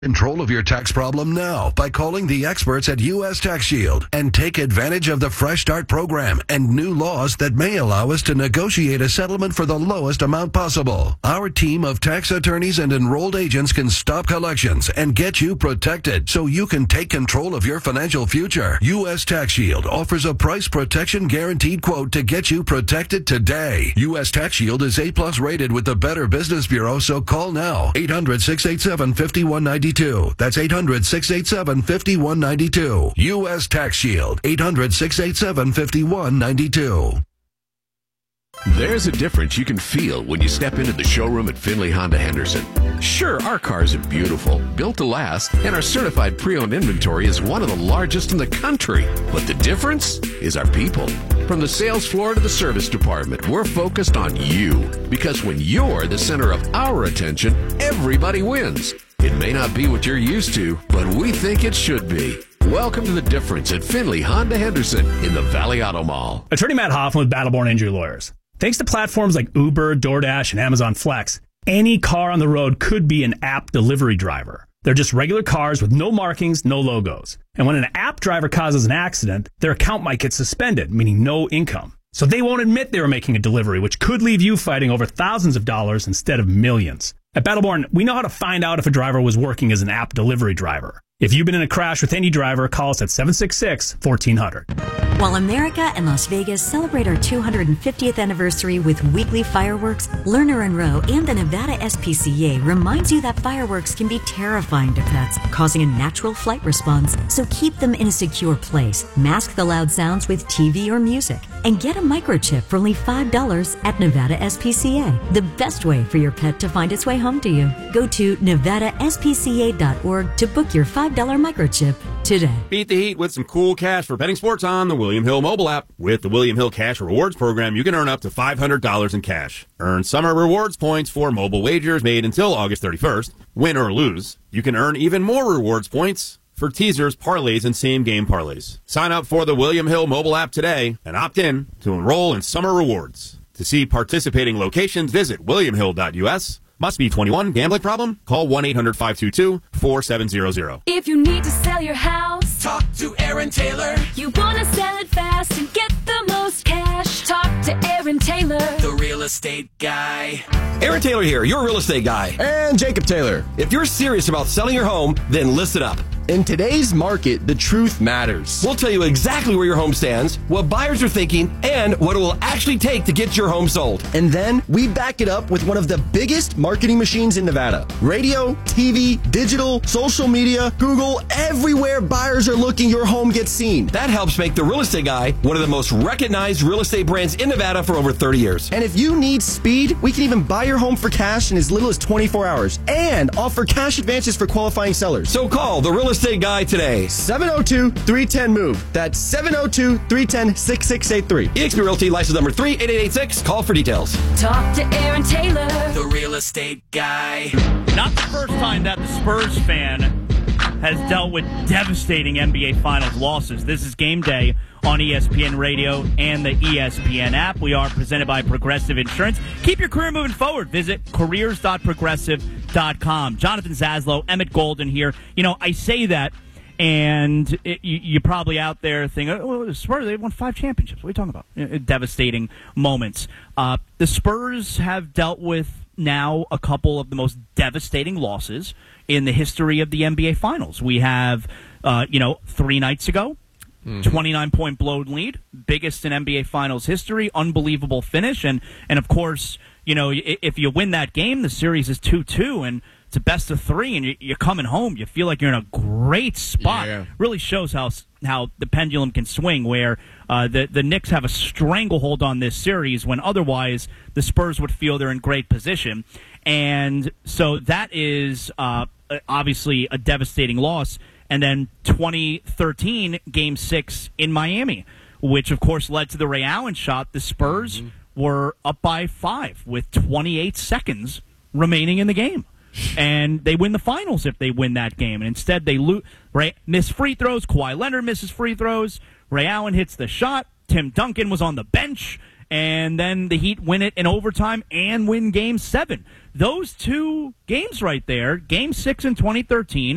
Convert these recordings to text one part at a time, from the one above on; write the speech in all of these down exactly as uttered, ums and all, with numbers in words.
Control of your tax problem now by calling the experts at U S Tax Shield and take advantage of the Fresh Start program and new laws that may allow us to negotiate a settlement for the lowest amount possible. Our team of tax attorneys and enrolled agents can stop collections and get you protected so you can take control of your financial future. U S Tax Shield offers a price protection guaranteed quote to get you protected today. U S Tax Shield is A plus rated with the Better Business Bureau, so call now. eight hundred, six eight seven, five one nine two. That's eight hundred, six eight seven, five one nine two. U S Tax Shield. eight hundred, six eight seven, five one nine two. There's a difference you can feel when you step into the showroom at Finley Honda Henderson. Sure, our cars are beautiful, built to last, and our certified pre-owned inventory is one of the largest in the country. But the difference is our people. From the sales floor to the service department, we're focused on you. Because when you're the center of our attention, everybody wins. It may not be what you're used to, but we think it should be. Welcome to The Difference at Finley Honda Henderson in the Valley Auto Mall. Attorney Matt Hoffman with Battleborn Injury Lawyers. Thanks to platforms like Uber, DoorDash, and Amazon Flex, any car on the road could be an app delivery driver. They're just regular cars with no markings, no logos. And when an app driver causes an accident, their account might get suspended, meaning no income. So they won't admit they were making a delivery, which could leave you fighting over thousands of dollars instead of millions. At Battleborn, we know how to find out if a driver was working as an app delivery driver. If you've been in a crash with any driver, call us at seven six six, one four zero zero. While America and Las Vegas celebrate our two hundred fiftieth anniversary with weekly fireworks, Lerner and Rowe and the Nevada S P C A reminds you that fireworks can be terrifying to pets, causing a natural flight response. So keep them in a secure place. Mask the loud sounds with T V or music. And get a microchip for only five dollars at Nevada S P C A. The best way for your pet to find its way home to you. Go to nevada s p c a dot org to book your five dollars microchip today. Beat the heat with some cool cash for betting sports on the William Hill mobile app. With the William Hill Cash Rewards program, you can earn up to five hundred dollars in cash. Earn summer rewards points for mobile wagers made until August thirty-first. Win or lose, you can earn even more rewards points for teasers, parlays, and same-game parlays. Sign up for the William Hill mobile app today and opt in to enroll in summer rewards. To see participating locations, visit william hill dot u s. Must be twenty-one. Gambling problem? Call one eight hundred, five two two, four seven zero zero. If you need to sell your house, talk to Aaron Taylor. You want to sell it fast and get the most cash, talk to Aaron Taylor, the real estate guy. Aaron Taylor here, your real estate guy. And Jacob Taylor. If you're serious about selling your home, then listen up. In today's market, the truth matters. We'll tell you exactly where your home stands, what buyers are thinking, and what it will actually take to get your home sold. And then we back it up with one of the biggest marketing machines in Nevada. Radio, T V, digital, social media, Google, everywhere buyers are looking, your home gets seen. That helps make the Real Estate Guy one of the most recognized real estate brands in Nevada for over thirty years. And if you need speed, we can even buy your home for cash in as little as twenty-four hours and offer cash advances for qualifying sellers. So call the Real Estate Guy today. seven oh two, three one zero, MOVE. That's seven oh two, three one zero, six six eight three. eXp Realty, license number three eight eight eight six. Call for details. talk to Aaron Taylor, the real estate guy. Not the first time that the Spurs fan has dealt with devastating N B A Finals losses. This is Game Day on E S P N Radio and the E S P N app. We are presented by Progressive Insurance. Keep your career moving forward. Visit careers dot progressive dot com. Jonathan Zaslow, Emmett Golden here. You know, I say that, and it, you, you're probably out there thinking, oh, the Spurs, they won five championships. What are you talking about? You know, devastating moments. Uh, the Spurs have dealt with now a couple of the most devastating losses in the history of the N B A Finals. We have, uh, you know, three nights ago, mm-hmm. twenty-nine point blown lead, biggest in N B A Finals history, unbelievable finish, and and of course, you know, if you win that game, the series is two two, and it's a best of three, and you're coming home. You feel like you're in a great spot. Yeah. Really shows how how the pendulum can swing, where uh, the, the Knicks have a stranglehold on this series when otherwise the Spurs would feel they're in great position. And so that is uh, obviously a devastating loss. And then twenty thirteen, Game six in Miami, which, of course, led to the Ray Allen shot. The Spurs mm-hmm. were up by five with twenty-eight seconds remaining in the game. And they win the finals if they win that game. And instead, they lo- Ray, miss free throws. Kawhi Leonard misses free throws. Ray Allen hits the shot. Tim Duncan was on the bench. and then the Heat win it in overtime and win Game seven. Those two games right there, Game six in twenty thirteen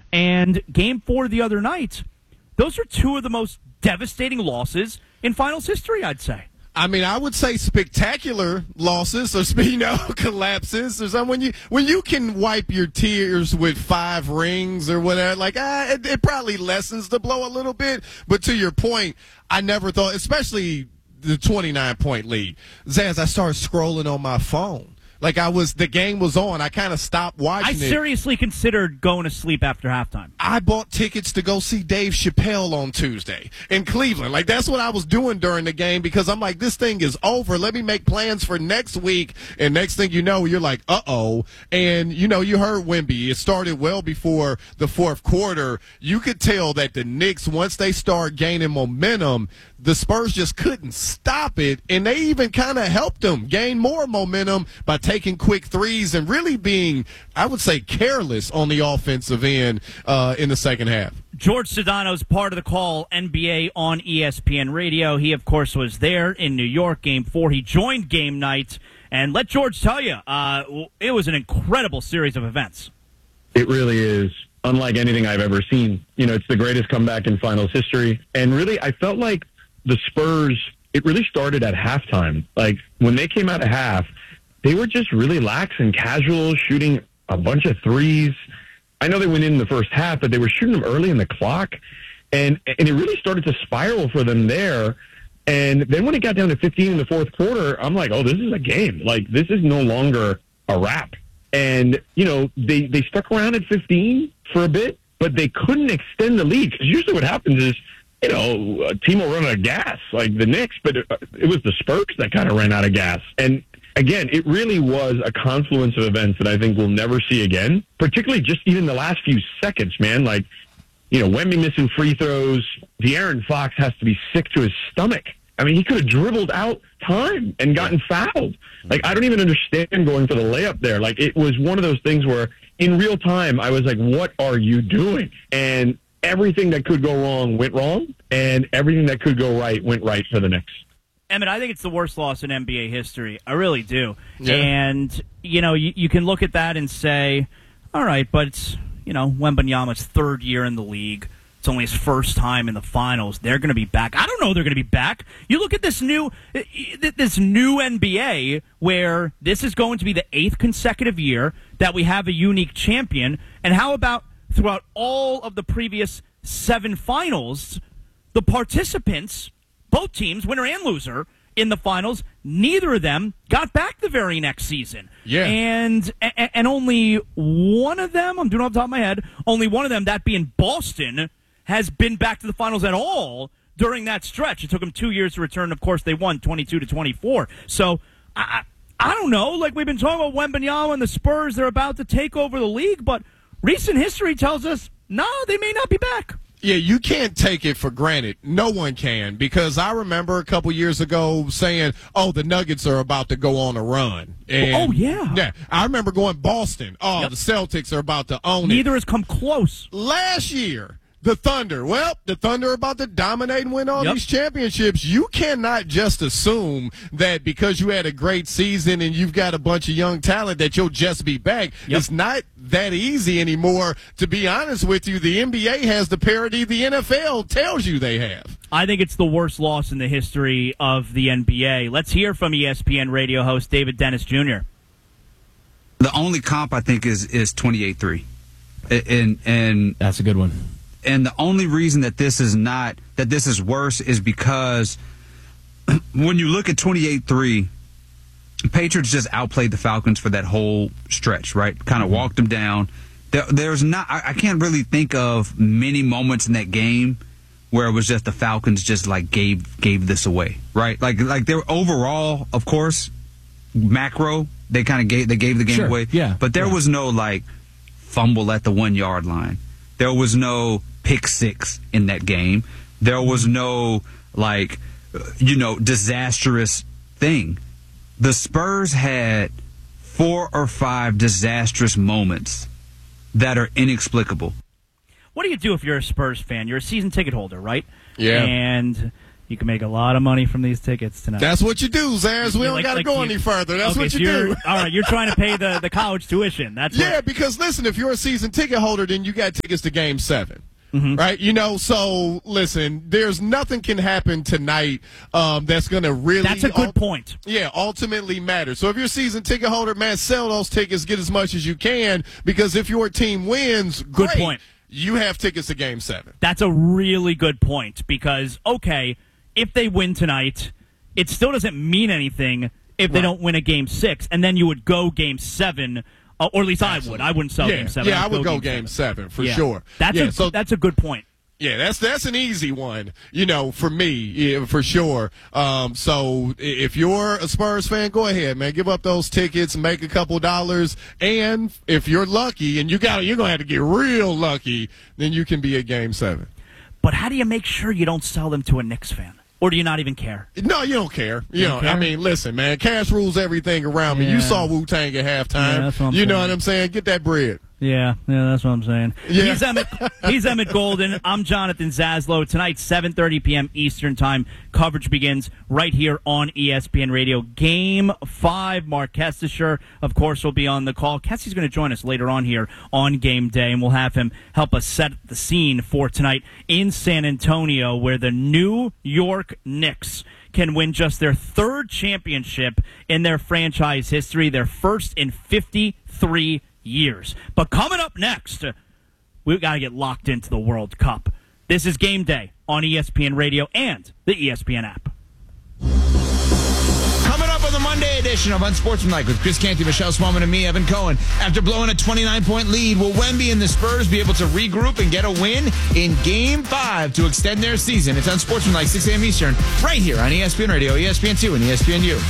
and Game four the other night, those are two of the most devastating losses in finals history, I'd say. I mean, I would say spectacular losses or, you know, collapses or something. When you, when you can wipe your tears with five rings or whatever, like, ah, it, it probably lessens the blow a little bit. But to your point, I never thought, especially the twenty-nine point lead. Zaz, I started scrolling on my phone. Like I was, the game was on. I kind of stopped watching I it. seriously considered going to sleep after halftime. I bought tickets to go see Dave Chappelle on Tuesday in Cleveland. Like, that's what I was doing during the game because I'm like, this thing is over. Let me make plans for next week. And next thing you know, you're like, uh-oh. And, you know, you heard Wemby. It started well before the fourth quarter. You could tell that the Knicks, once they start gaining momentum, the Spurs just couldn't stop it. And they even kind of helped them gain more momentum by taking quick threes and really being, I would say, careless on the offensive end uh, in the second half. George Sedano's part of the call, N B A on E S P N Radio. He, of course, was there in New York, Game four. He joined game night. And let George tell you, uh, it was an incredible series of events. It really is unlike anything I've ever seen. You know, it's the greatest comeback in finals history. And really, I felt like the Spurs, it really started at halftime. Like, when they came out of half, they were just really lax and casual, shooting a bunch of threes. I know they went in the first half, but they were shooting them early in the clock. And and it really started to spiral for them there. And then when it got down to fifteen in the fourth quarter, I'm like, oh, this is a game. Like, this is no longer a wrap. And, you know, they, they stuck around at fifteen for a bit, but they couldn't extend the lead. Because usually what happens is, you know, a team will run out of gas, like the Knicks, but it, it was the Spurs that kind of ran out of gas. And again, it really was a confluence of events that I think we'll never see again, particularly just even the last few seconds, man. Like, you know, Wemby missing free throws. De'Aaron Fox has to be sick to his stomach. I mean, he could have dribbled out time and gotten fouled. Like, I don't even understand going for the layup there. Like, it was one of those things where in real time, I was like, what are you doing? And everything that could go wrong went wrong, and everything that could go right went right for the Knicks. Emmett, I think it's the worst loss in N B A history. I really do. Yeah. And, you know, you, you can look at that and say, all right, but it's, you know, Wembanyama's third year in the league. It's only his first time in the finals. They're going to be back. I don't know they're going to be back. You look at this new this new N B A where this is going to be the eighth consecutive year that we have a unique champion. And how about throughout all of the previous seven finals, the participants, both teams, winner and loser, in the finals, neither of them got back the very next season. Yeah. And and only one of them, I'm doing it off the top of my head, only one of them, that being Boston, has been back to the finals at all during that stretch. It took them two years to return. Of course, they won twenty-two to twenty-four. So, I, I don't know. Like, we've been talking about Wembanyama and the Spurs. They're about to take over the league, but recent history tells us, no, they may not be back. Yeah, you can't take it for granted. No one can, because I remember a couple years ago saying, oh, the Nuggets are about to go on a run. And, oh, yeah. Yeah, I remember going Boston. Oh, yep. The Celtics are about to own Neither it. Neither has come close. Last year, the Thunder. Well, the Thunder are about to dominate and win all yep. these championships. You cannot just assume that because you had a great season and you've got a bunch of young talent that you'll just be back. Yep. It's not that easy anymore. To be honest with you, the N B A has the parity the N F L tells you they have. I think it's the worst loss in the history of the N B A. Let's hear from E S P N radio host David Dennis Junior The only comp I think is is twenty-eight three. And and that's a good one. And the only reason that this is not, that this is worse is because when you look at twenty-eight three, Patriots just outplayed the Falcons for that whole stretch, right? Kind of mm-hmm. walked them down. There, there's not, I, I can't really think of many moments in that game where it was just the Falcons just like gave gave this away, right? Like like they were overall, of course, macro, they kind of gave they gave the game sure. away. Yeah. But there yeah. was no like fumble at the one yard line. There was no pick six in that game. There was no, like, you know, disastrous thing. The Spurs had four or five disastrous moments that are inexplicable. What do you do if you're a Spurs fan? You're a season ticket holder, right? Yeah. And You can make a lot of money from these tickets tonight. That's what you do, Zaz. We don't Like- got to like go you- any further. That's okay, what so you you're- do. All right, you're trying to pay the, the college tuition. That's Yeah, what, because listen, if you're a season ticket holder, then you got tickets to Game Seven. Mm-hmm. Right, you know. So listen, there's nothing can happen tonight um, that's going to really. That's a good ult- point. Yeah, ultimately matter. So if you're a season ticket holder, man, sell those tickets, get as much as you can, because if your team wins, Good great, point. You have tickets to Game Seven. That's a really good point because, okay, if they win tonight, it still doesn't mean anything if they Right. don't win a Game Six, and then you would go Game Seven. Uh, or at least I would. I wouldn't sell yeah, Game Seven. Yeah, I'd I would go Game Seven, for Yeah. sure. That's yeah, a so that's a good point. Yeah, that's that's an easy one, you know, for me, yeah, for sure. Um, so if you're a Spurs fan, go ahead, man, give up those tickets, make a couple dollars, and if you're lucky, and you got you're gonna have to get real lucky, then you can be at Game Seven. But how do you make sure you don't sell them to a Knicks fan? Or do you not even care? No, you don't care. You, You know, don't care? I mean, listen, man, cash rules everything around me. Yeah. You saw Wu-Tang at halftime. Yeah, that's what I'm you know saying. what I'm saying? Get that bread. Yeah, yeah, that's what I'm saying. Yeah. He's Emmett. He's Emmett Golden. I'm Jonathan Zaslow. Tonight, seven thirty p.m. Eastern Time. Coverage begins right here on E S P N Radio. Game five. Mark Kestisher, of course, will be on the call. Kessie's going to join us later on here on game day, and we'll have him help us set the scene for tonight in San Antonio, where the New York Knicks can win just their third championship in their franchise history, their first in fifty-three years. But coming up next, we've got to get locked into the World Cup. This is Game Day on E S P N Radio and the E S P N app. Coming up on the Monday edition of Unsportsmanlike with Chris Canty, Michelle Swellman, and me, Evan Cohen. After blowing a twenty-nine point lead, will Wemby and the Spurs be able to regroup and get a win in Game five to extend their season? It's Unsportsmanlike, six a.m. Eastern, right here on E S P N Radio, E S P N two, and E S P N U.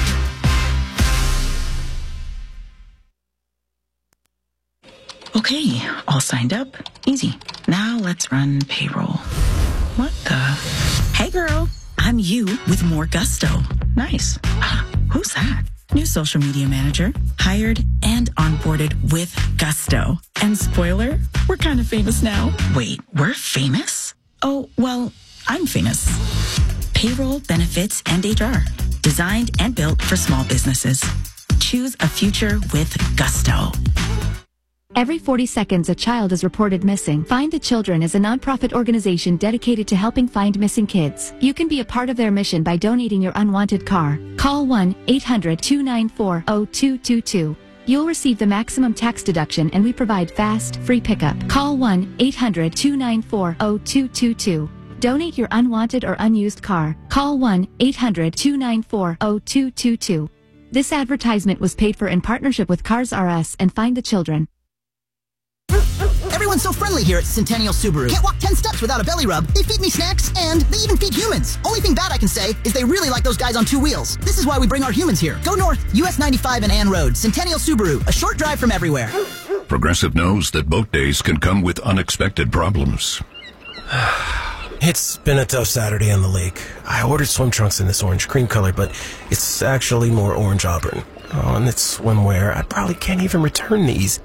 Okay, all signed up. Easy. Now let's run payroll. What the? Hey girl, I'm you with more gusto. Nice. Ah, who's that? New social media manager. Hired and onboarded with gusto. And spoiler, we're kind of famous now. Wait, we're famous? Oh, well, I'm famous. Payroll, benefits, and H R. Designed and built for small businesses. Choose a future with gusto. Every forty seconds, a child is reported missing. Find the Children is a nonprofit organization dedicated to helping find missing kids. You can be a part of their mission by donating your unwanted car. Call one eight hundred two nine four zero two two two. You'll receive the maximum tax deduction, and we provide fast, free pickup. Call one eight hundred two nine four zero two two two. Donate your unwanted or unused car. Call one eight hundred two nine four zero two two two. This advertisement was paid for in partnership with Cars R Us and Find the Children. Everyone's so friendly here at Centennial Subaru. Can't walk ten steps without a belly rub. They feed me snacks, and they even feed humans. Only thing bad I can say is they really like those guys on two wheels. This is why we bring our humans here. Go north, U S ninety-five and Ann Road. Centennial Subaru, a short drive from everywhere. Progressive knows that boat days can come with unexpected problems. It's been a tough Saturday on the lake. I ordered swim trunks in this orange cream color, but it's actually more orange auburn. Oh, and it's swimwear. I probably can't even return these.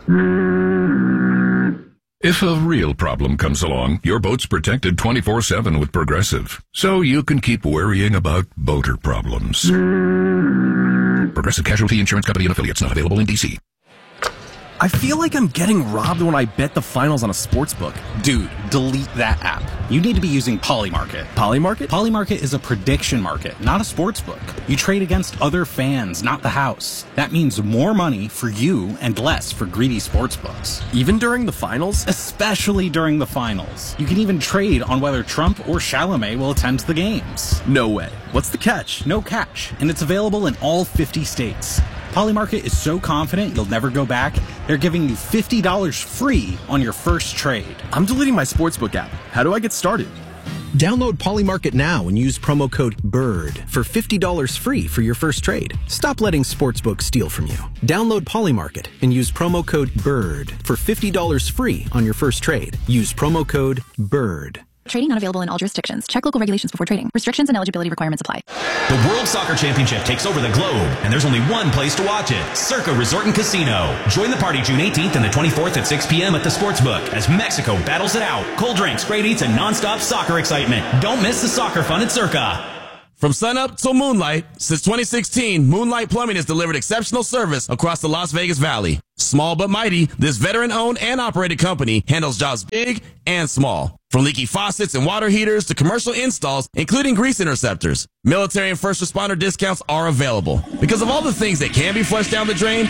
If a real problem comes along, your boat's protected twenty-four seven with Progressive, so you can keep worrying about boater problems. Progressive Casualty Insurance Company and Affiliates, not available in D C. I feel like I'm getting robbed when I bet the finals on a sports book. Dude, delete that app. You need to be using Polymarket. Polymarket? Polymarket is a prediction market, not a sports book. You trade against other fans, not the house. That means more money for you and less for greedy sports books. Even during the finals? Especially during the finals. You can even trade on whether Trump or Chalamet will attend the games. No way. What's the catch? No catch. And it's available in all fifty states. Polymarket is so confident you'll never go back, they're giving you fifty dollars free on your first trade. I'm deleting my sportsbook app. How do I get started? Download Polymarket now and use promo code BIRD for fifty dollars free for your first trade. Stop letting sportsbooks steal from you. Download Polymarket and use promo code BIRD for fifty dollars free on your first trade. Use promo code BIRD. Trading not available in all jurisdictions. Check local regulations before trading. Restrictions and eligibility requirements apply. The World Soccer Championship takes over the globe, and there's only one place to watch it. Circa Resort and Casino. Join the party June eighteenth and the twenty-fourth at six p.m. at the Sportsbook as Mexico battles it out. Cold drinks, great eats, and nonstop soccer excitement. Don't miss the soccer fun at Circa. From sunup till moonlight, since twenty sixteen, Moonlight Plumbing has delivered exceptional service across the Las Vegas Valley. Small but mighty, this veteran-owned and operated company handles jobs big and small. From leaky faucets and water heaters to commercial installs, including grease interceptors. Military and first responder discounts are available. Because of all the things that can be flushed down the drain,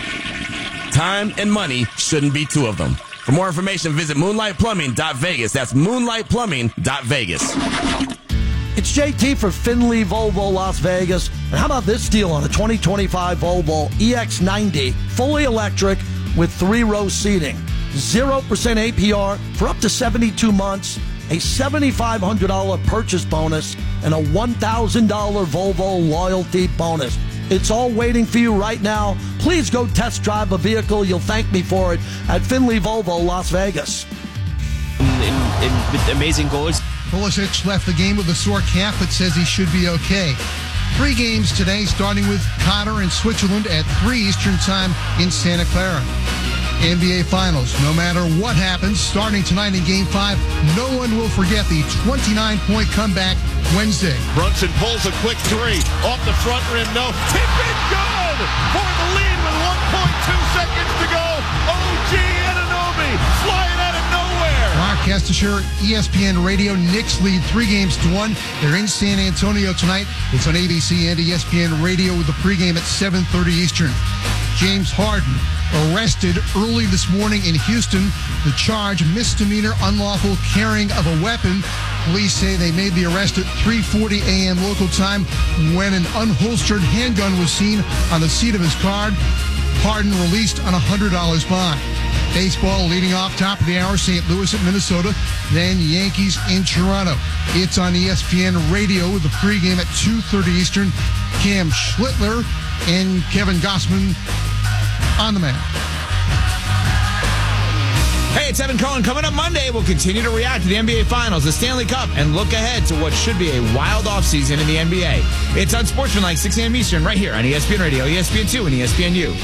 time and money shouldn't be two of them. For more information, visit moonlight plumbing dot vegas. That's moonlight plumbing dot vegas. It's J T for Finley Volvo Las Vegas. And how about this deal on a twenty twenty-five Volvo E X ninety, fully electric with three-row seating. zero percent A P R for up to seventy-two months, a seven thousand five hundred dollars purchase bonus, and a one thousand dollars Volvo loyalty bonus. It's all waiting for you right now. Please go test drive a vehicle. You'll thank me for it at Finley Volvo Las Vegas. In, in, in, with amazing goals. Pulisic left the game with a sore calf, but says he should be okay. Three games today, starting with Qatar and Switzerland at three Eastern Time in Santa Clara. N B A Finals. No matter what happens, starting tonight in Game five, no one will forget the twenty-nine point comeback Wednesday. Brunson pulls a quick three. Off the front rim, no. Tip it good for the lead with one point two seconds to go. O G Anunoby flying out of nowhere. Mark Kestisher, E S P N Radio. Knicks lead three games to one. They're in San Antonio tonight. It's on A B C and E S P N Radio with the pregame at seven thirty Eastern. James Harden arrested early this morning in Houston. The charge, misdemeanor unlawful carrying of a weapon. Police say they made the arrest at three forty a.m. local time when an unholstered handgun was seen on the seat of his car. Harden released on a one hundred dollars bond. Baseball leading off top of the hour, Saint Louis at Minnesota, then Yankees in Toronto. It's on E S P N Radio with the pregame at two thirty Eastern. Cam Schlittler and Kevin Gossman on the man. Hey, it's Evan Cohen. Coming up Monday, we'll continue to react to the N B A Finals, the Stanley Cup, and look ahead to what should be a wild offseason in the N B A. It's on Sportsmanlike, six a.m. Eastern, right here on E S P N Radio, E S P N two, and E S P N U.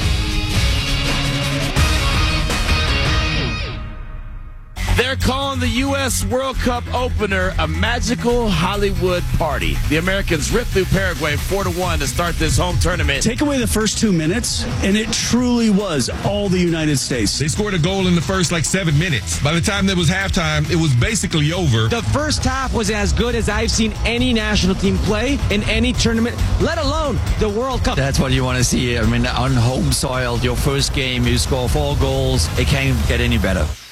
They're calling the U S World Cup opener a magical Hollywood party. The Americans ripped through Paraguay four to one to start this home tournament. Take away the first two minutes, and it truly was all the United States. They scored a goal in the first, like, seven minutes. By the time there was halftime, it was basically over. The first half was as good as I've seen any national team play in any tournament, let alone the World Cup. That's what you want to see. I mean, on home soil, your first game, you score four goals. It can't get any better.